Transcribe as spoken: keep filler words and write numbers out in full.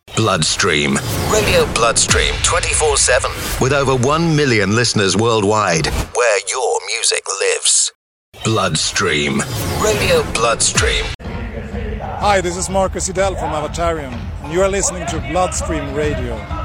Bloodstream. Radio Bloodstream twenty-four seven. With over one million listeners worldwide, where your music lives. Bloodstream. Radio Bloodstream. Hi, this is Marcus Idell from Avatarium, and you are listening to Bloodstream Radio.